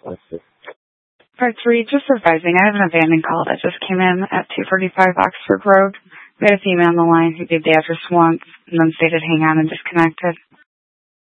Let's see. Part 3, just advising, I have an abandoned call that just came in at 245 Oxford Road. We had a female on the line who gave the address once and then stated hang on and disconnected.